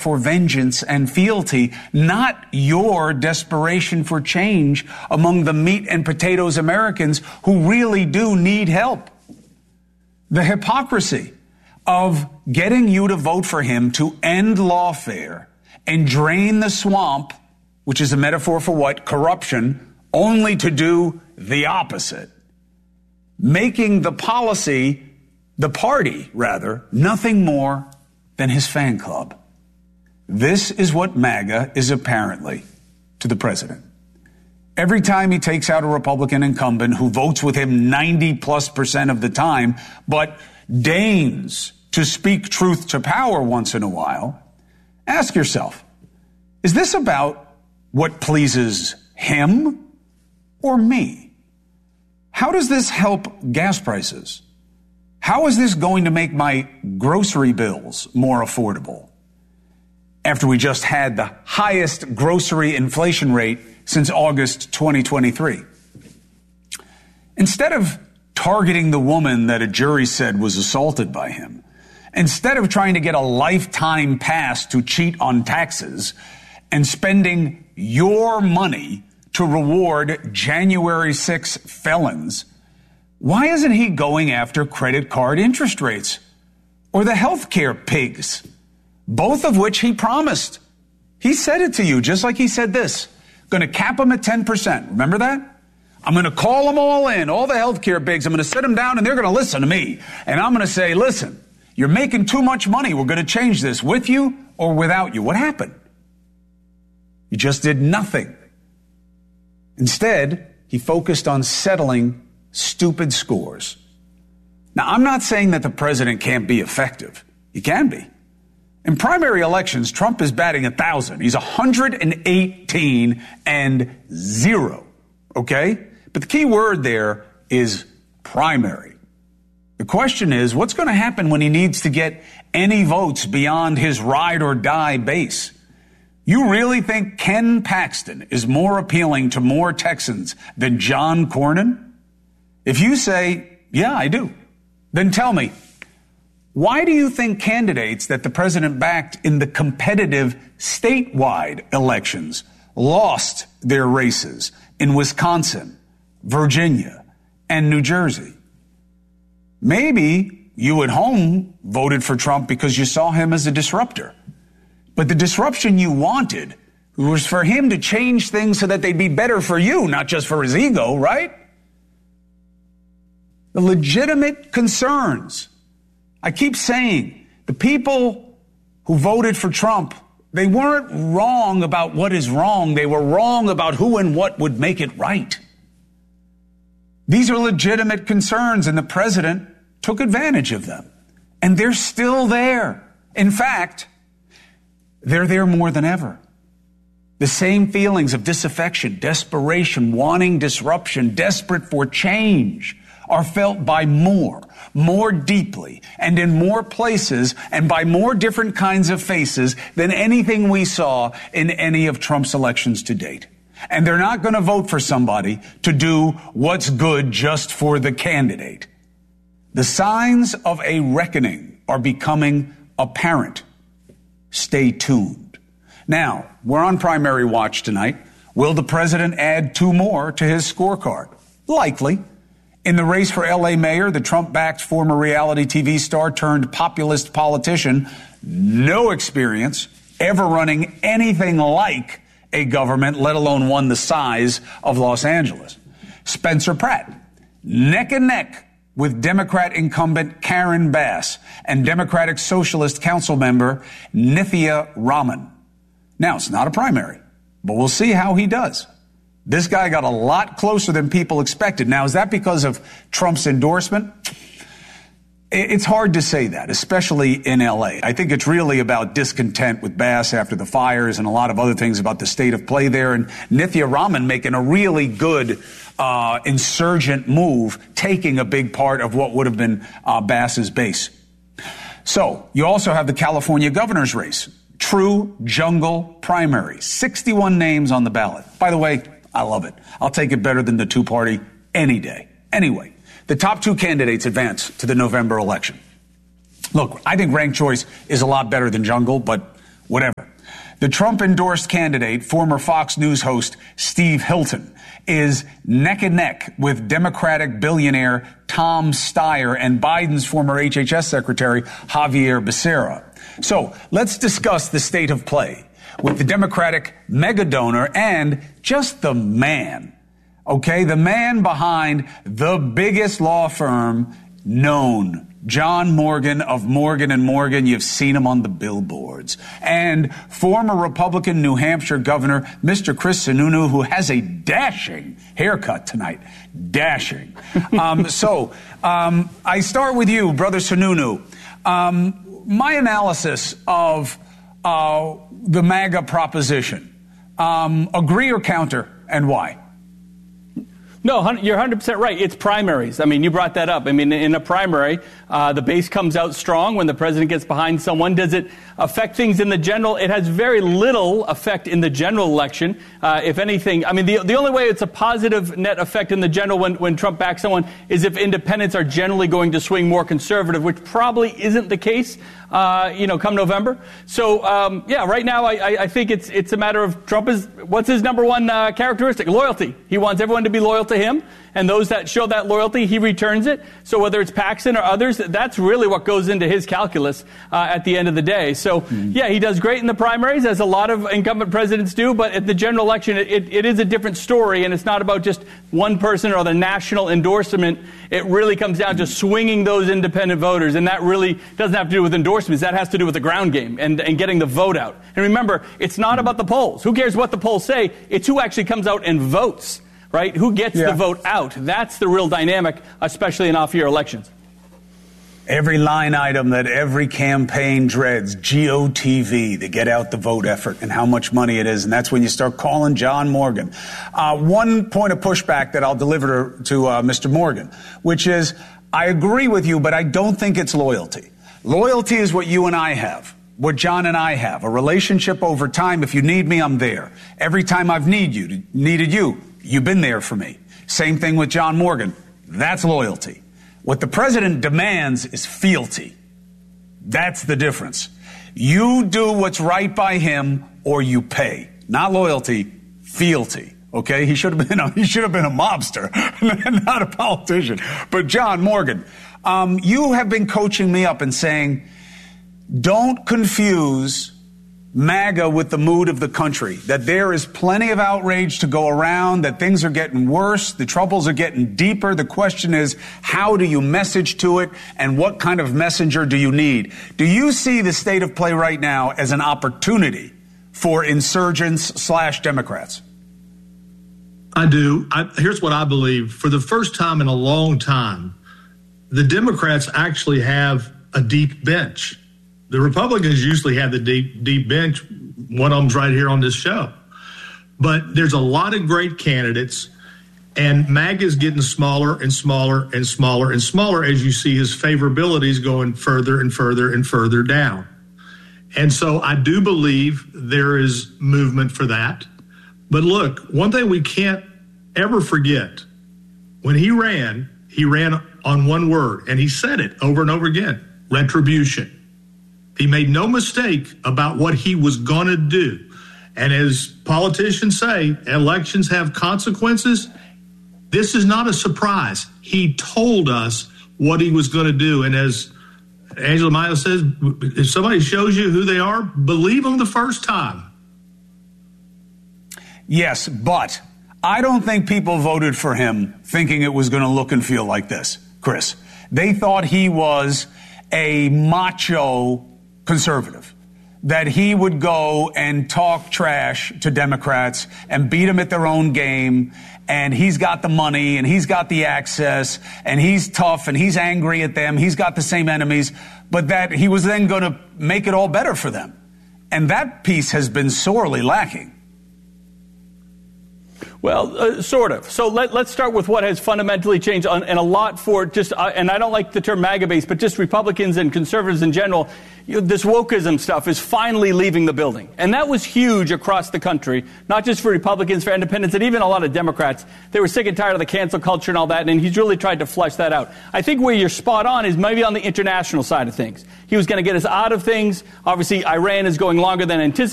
for vengeance and fealty, not your desperation for change among the meat and potatoes Americans who really do need help. The hypocrisy of getting you to vote for him to end lawfare and drain the swamp, which is a metaphor for what? Corruption, only to do the opposite. Making the party, nothing more than his fan club. This is what MAGA is apparently to the president. Every time he takes out a Republican incumbent who votes with him 90+% of the time, but deigns to speak truth to power once in a while, ask yourself, is this about what pleases him or me? How does this help gas prices? How is this going to make my grocery bills more affordable? After we just had the highest grocery inflation rate since August 2023. Instead of targeting the woman that a jury said was assaulted by him, instead of trying to get a lifetime pass to cheat on taxes and spending your money to reward January 6 felons, why isn't he going after credit card interest rates or the healthcare pigs, both of which he promised? He said it to you, just like he said this. Going to cap them at 10%. Remember that? I'm going to call them all in, all the healthcare bigs. I'm going to sit them down and they're going to listen to me. And I'm going to say, listen, you're making too much money. We're going to change this with you or without you. What happened? You just did nothing. Instead, he focused on settling stupid scores. Now, I'm not saying that the president can't be effective. He can be. In primary elections, Trump is batting 1,000. He's 118-0. Okay? But the key word there is primary. The question is, what's going to happen when he needs to get any votes beyond his ride or die base? You really think Ken Paxton is more appealing to more Texans than John Cornyn? If you say, yeah, I do, then tell me, why do you think candidates that the president backed in the competitive statewide elections lost their races in Wisconsin, Virginia, and New Jersey? Maybe you at home voted for Trump because you saw him as a disruptor. But the disruption you wanted was for him to change things so that they'd be better for you, not just for his ego, right? The legitimate concerns. I keep saying the people who voted for Trump, they weren't wrong about what is wrong. They were wrong about who and what would make it right. These are legitimate concerns, and the president took advantage of them. And they're still there. In fact, they're there more than ever. The same feelings of disaffection, desperation, wanting disruption, desperate for change are felt by more deeply, and in more places, and by more different kinds of faces than anything we saw in any of Trump's elections to date. And they're not going to vote for somebody to do what's good just for the candidate. The signs of a reckoning are becoming apparent. Stay tuned. Now, we're on primary watch tonight. Will the president add 2 more to his scorecard? Likely. In the race for L.A. mayor, the Trump-backed former reality TV star turned populist politician, no experience ever running anything like a government, let alone one the size of Los Angeles. Spencer Pratt, neck and neck with Democrat incumbent Karen Bass and Democratic Socialist Council member Nithya Raman. Now, it's not a primary, but we'll see how he does. This guy got a lot closer than people expected. Now, is that because of Trump's endorsement? It's hard to say that, especially in L.A. I think it's really about discontent with Bass after the fires and a lot of other things about the state of play there. And Nithya Raman making a really good insurgent move, taking a big part of what would have been Bass's base. So you also have the California governor's race. True jungle primary. 61 names on the ballot. By the way, I love it. I'll take it better than the two-party any day. Anyway, the top 2 candidates advance to the November election. Look, I think ranked choice is a lot better than jungle, but Whatever. The Trump-endorsed candidate, former Fox News host Steve Hilton, is neck and neck with Democratic billionaire Tom Steyer and Biden's former HHS secretary Javier Becerra. So let's discuss the state of play with the Democratic mega donor and just the man, okay, the man behind the biggest law firm known, John Morgan of Morgan & Morgan. You've seen him on the billboards. And former Republican New Hampshire Governor, Mr. Chris Sununu, who has a dashing haircut tonight. Dashing. I start with you, Brother Sununu. My analysis of the MAGA proposition, agree or counter, and why? No, you're 100% right. It's primaries. I mean, you brought that up. I mean, in a primary, the base comes out strong when the president gets behind someone. Does it affect things in the general? It has very little effect in the general election. If anything, I mean, the only way it's a positive net effect in the general when Trump backs someone is if independents are generally going to swing more conservative, which probably isn't the case, come November. So, right now I think it's a matter of what's his number one characteristic? Loyalty. He wants everyone to be loyal to him, and those that show that loyalty, he returns it. So whether it's Paxton or others, that's really what goes into his calculus at the end of the day. So, he does great in the primaries, as a lot of incumbent presidents do, but at the general election, it is a different story, and it's not about just one person or the national endorsement. It really comes down to swinging those independent voters, and that really doesn't have to do with endorsements. That has to do with the ground game and getting the vote out. And remember, it's not about the polls. Who cares what the polls say? It's who actually comes out and votes. Right? Who gets the vote out? That's the real dynamic, especially in off-year elections. Every line item that every campaign dreads, GOTV, the get out the vote effort, and how much money it is. And that's when you start calling John Morgan. One point of pushback that I'll deliver to Mr. Morgan, which is, I agree with you, but I don't think it's loyalty. Loyalty is what you and I have, what John and I have, a relationship over time. If you need me, I'm there. Every time I've needed you, you've been there for me. Same thing with John Morgan. That's loyalty. What the president demands is fealty. That's the difference. You do what's right by him or you pay. Not loyalty, fealty. Okay? He should have been a mobster, not a politician. But John Morgan, you have been coaching me up and saying, don't confuse MAGA with the mood of the country, that there is plenty of outrage to go around, that things are getting worse, the troubles are getting deeper. The question is, how do you message to it, and what kind of messenger do you need? Do you see the state of play right now as an opportunity for insurgents / Democrats? I do. Here's what I believe. For the first time in a long time, the Democrats actually have a deep bench. The Republicans usually have the deep bench. One of them's right here on this show. But there's a lot of great candidates, and MAGA is getting smaller and smaller and smaller and smaller as you see his favorabilities going further and further and further down. And so I do believe there is movement for that. But look, one thing we can't ever forget, when he ran on one word, and he said it over and over again, retribution. He made no mistake about what he was going to do. And as politicians say, elections have consequences. This is not a surprise. He told us what he was going to do. And as Angela Mayo says, if somebody shows you who they are, believe them the first time. Yes, but I don't think people voted for him thinking it was going to look and feel like this, Chris. They thought he was a macho conservative, that he would go and talk trash to Democrats and beat them at their own game, and he's got the money and he's got the access and he's tough and he's angry at them, he's got the same enemies, but that he was then going to make it all better for them. And that piece has been sorely lacking. Well, sort of. So let's start with what has fundamentally changed, and a lot for just, and I don't like the term MAGA base, but just Republicans and conservatives in general. This wokeism stuff is finally leaving the building. And that was huge across the country, not just for Republicans, for independents, and even a lot of Democrats. They were sick and tired of the cancel culture and all that, and he's really tried to flush that out. I think where you're spot on is maybe on the international side of things. He was going to get us out of things. Obviously, Iran is going longer than anticipated.